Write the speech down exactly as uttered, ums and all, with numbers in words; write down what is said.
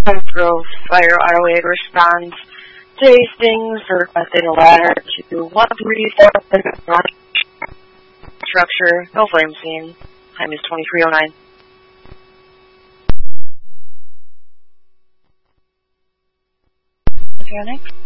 Grove Fire Auto Aid responds. Today's things are requesting a ladder to one three four structure. No flame scene. Time is twenty-three oh nine. Next.